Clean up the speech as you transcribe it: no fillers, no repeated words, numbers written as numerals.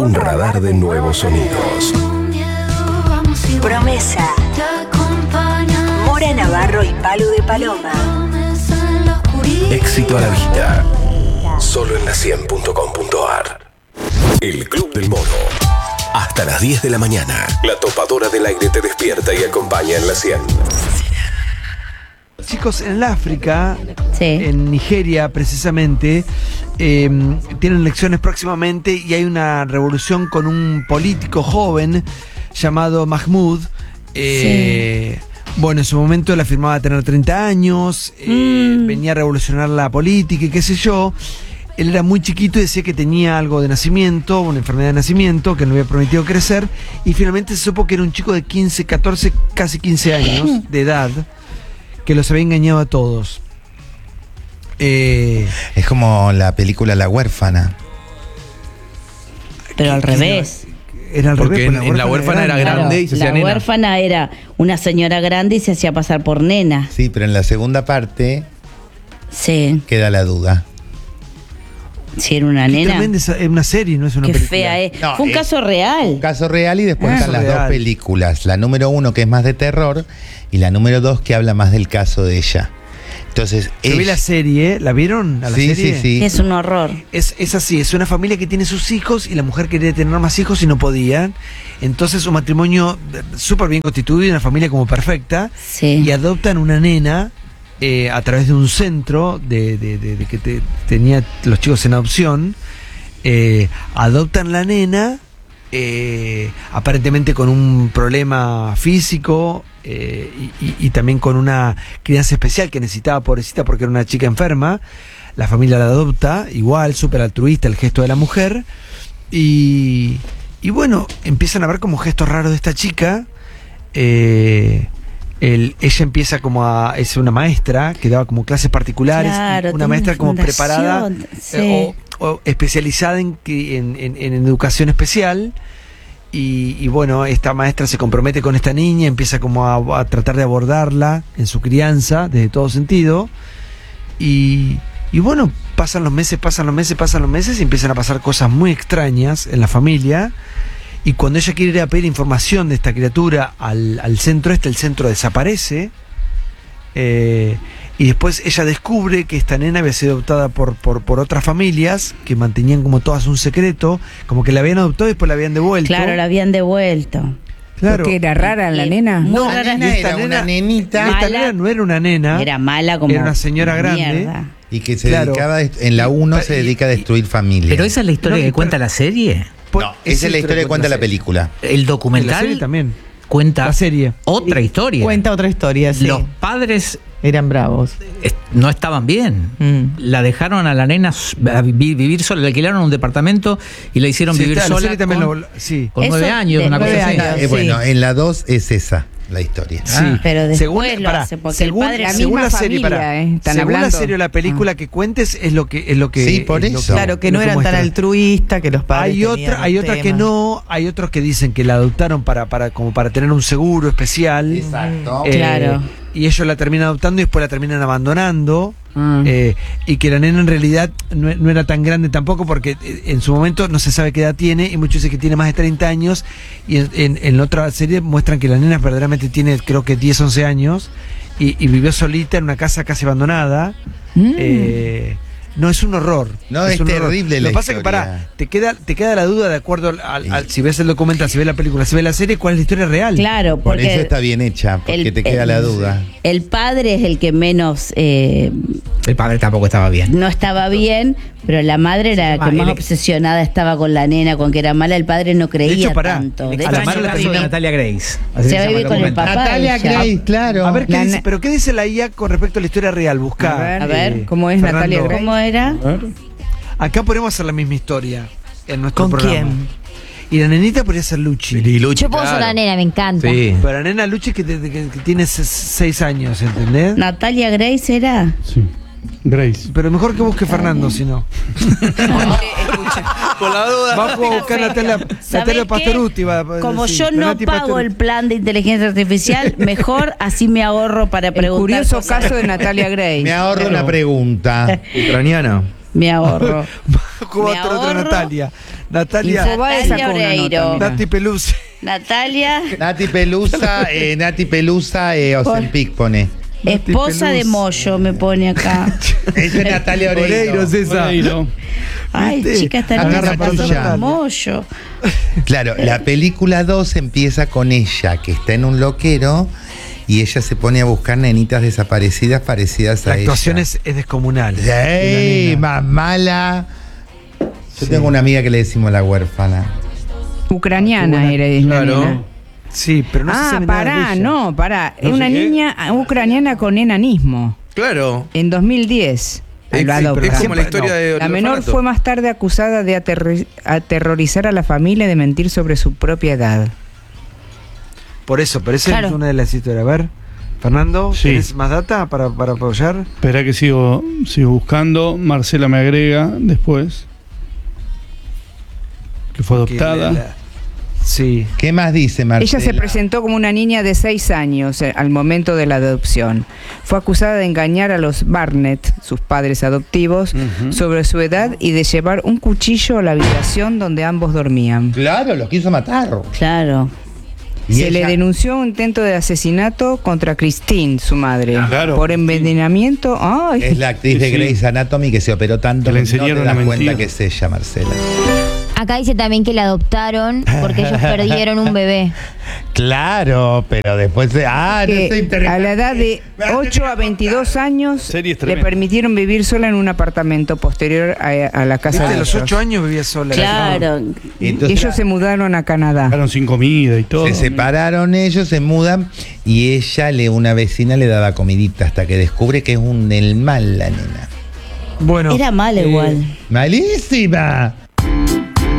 un radar de nuevos sonidos. Promesa. Mora Navarro y Palu de Paloma. Éxito a la vista. Solo en la 100.com.ar. El Club del Mono. Hasta las 10 de la mañana. La topadora del aire te despierta y acompaña en la 100. Chicos, en el África, Sí. en Nigeria precisamente, tienen elecciones próximamente y hay una revolución con un político joven llamado Mahmoud. Bueno, en su momento él afirmaba tener 30 años, venía a revolucionar la política y qué sé yo. Él era muy chiquito y decía que tenía algo de nacimiento, una enfermedad de nacimiento, que no había permitido crecer. Y finalmente se supo que era un chico de 15, 14, casi 15 años de edad, que los había engañado a todos. Es como la película La Huérfana. Pero al revés. Era al Porque revés, en La Huérfana era grande y se hacía La nena. huérfana era una señora grande y se hacía pasar por nena. Sí, pero en la segunda parte Sí, queda la duda. sí, era una Qué nena. tremenda es una serie, no es una Qué película. fea es. No, Fue un caso real. Un caso real y después están las Real. dos películas. La número 1 que es más de terror y la número 2 que habla más del caso de ella. Entonces, Yo vi la serie, ¿la vieron? ¿A la sí, serie? sí, sí. Es un horror. Es así, es una familia que tiene sus hijos y la mujer quería tener más hijos y no podían. Entonces un matrimonio súper bien constituido, una familia como perfecta, Sí. y adoptan una nena a través de un centro de que tenía los chicos en adopción. Adoptan la nena, aparentemente con un problema físico y también con una crianza especial que necesitaba, pobrecita, porque era una chica enferma. La familia la adopta, igual, súper altruista el gesto de la mujer. Y bueno, empiezan a ver como gestos raros de esta chica. Ella empieza es una maestra que daba como clases particulares, Claro, una tiene maestra una como fundación, preparada sí. o especializada en educación especial. Y bueno, esta maestra se compromete con esta niña, empieza como a tratar de abordarla en su crianza, desde todo sentido. Y bueno, pasan los meses y empiezan a pasar cosas muy extrañas en la familia. Y cuando ella quiere ir a pedir información de esta criatura al centro el centro desaparece. Y después ella descubre que esta nena había sido adoptada por otras familias que mantenían como todas un secreto, como que la habían adoptado y después la habían devuelto. Claro, la habían devuelto. Claro. Porque era rara la nena. Muy La rara. nena Y esta era una nena- nenita Esta Mala. nena no era una nena, Era mala como era una señora grande. mierda. y que se Claro. dedicaba, en la 1 se dedica a destruir familias. Pero esa es la historia No, que pero- cuenta la serie. No, esa es la historia que cuenta la película. El En la serie documental también. cuenta La serie. otra historia. Cuenta otra historia, sí. Los padres Eran bravos. no estaban bien. La dejaron a la nena a vivir sola. Le alquilaron un departamento y la hicieron Sí, vivir la sola serie también con, sí. con Eso 9 años, de una cosa 9 así. años. Bueno, Sí. en la 2 es esa la historia. Sí, Pero después lo pará, hace, porque según, el padre- La según misma la serie, familia, pará, están según la hablando. serie o la película que cuentes es lo que Sí, por es lo eso. Claro, que lo no eran tan muestra. altruistas, que los padres Hay otra que temas. no, hay otros que dicen que la adoptaron como para tener un seguro especial. Exacto. Claro. Y ellos la terminan adoptando y después la terminan abandonando. Ah. Y que la nena en realidad no era tan grande tampoco, porque en su momento no se sabe qué edad tiene, y muchos dicen que tiene más de 30 años, y en otra serie muestran que la nena verdaderamente tiene, creo que 10, 11 años, y vivió solita en una casa casi abandonada. No, es un horror. No, es un horror. terrible Lo la que pasa es que, historia. te queda la duda de acuerdo si ves el documental, si ves la película, si ves la serie, cuál es la historia real. Claro, Por porque eso está bien hecha, porque el- te queda la duda. el padre es el que menos El padre tampoco estaba bien. no estaba bien, pero la madre era la que más obsesionada estaba con la nena, con que era mala. El padre no creía De hecho, pará, tanto. De a hecho, la madre la Caso de termina- Natalia Grace. Se va a vivir con el papá. Natalia ella. Grace, claro. A ver, La ¿pero qué dice la IA con respecto a la historia real? Buscá. A ver, ¿cómo es Fernando. Natalia Grace? ¿Cómo era? Acá podemos hacer la misma historia en nuestro ¿Con programa. quién? Y la nenita podría ser Luchi. Y Luchi, Yo puedo ser claro. la nena, me encanta. Sí. Pero la nena Luchi que tiene 6 años, ¿entendés? Natalia Grace era. Sí. Grace. Pero mejor que busque Fernando, si no. Por la duda. Vamos a buscar Natalia ¿Sabés qué? Pastoruti. Como sí, yo no Nati pago Pastoruti. el plan de inteligencia artificial, mejor así me ahorro para El preguntar. curioso cosas. caso de Natalia Grace. Me ahorro una pregunta. Ucraniana. Me ahorro. Otra Natalia. Natalia Infobae sacó una Oreiro. nota, mirá. Nati Pelusa. Natalia, Nati Pelusa, Ozempic pone. esposa de Moyo, me pone acá. Esa es Natalia Oreiro. Oreiro, César. Ay, ¿Viste? chica, está Agarra en para esposa allá. de Moyo. Claro, la película 2 empieza con ella, que está en un loquero, y ella se pone a buscar nenitas desaparecidas parecidas La a ella. actuación es descomunal. ¡Ey! La nena. Más mala. Yo Sí. tengo una amiga que le decimos la huérfana. Ucraniana era la nena. Sí, pero no se sabe nada de pará, ella. no, pará. No Es una sé qué. niña ucraniana con enanismo. Claro. En 2010. Es, Lo adoptan. es como la historia de La menor fue más tarde acusada de aterrorizar a la familia y de mentir sobre su propia edad. Por eso, pero esa Claro. es una de las historias. A ver, Fernando, Sí. ¿tienes más data para apoyar? Espera que sigo buscando. Marcela me agrega después. Que fue adoptada. Sí. ¿Qué más dice Marcela? Ella se presentó como una niña de 6 años al momento de la adopción. Fue acusada de engañar a los Barnett, sus padres adoptivos, sobre su edad y de llevar un cuchillo a la habitación donde ambos dormían. Claro, los quiso matar. Claro. Y Se ella- le denunció un intento de asesinato contra Christine, su madre, Claro. por envenenamiento. Ay, Es la actriz de Sí, sí. Grey's Anatomy que se operó tanto Que le que no te enseñaron das a cuenta mentir. que es ella, Marcela. Acá dice también que la adoptaron porque ellos perdieron un bebé. Claro, pero después de... Ah, no que soy interesante. a la edad de 8 a 22 años Serie le tremenda. permitieron vivir sola en un apartamento posterior a la casa ¿Viste? de A los ellos. 8 años vivía sola. Claro. Entonces, Ellos se mudaron a Canadá. Dejaron sin comida y todo. se separaron ellos, se mudan y una vecina le daba comidita hasta que descubre que es un del mal la nena. Bueno. Era mala igual. ¡Malísima!